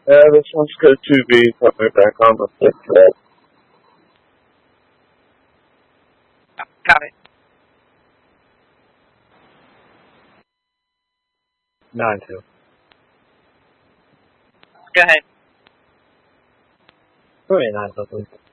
This one's good to be put me back on the flip track. Got it. 9-2. Go ahead. 29 something.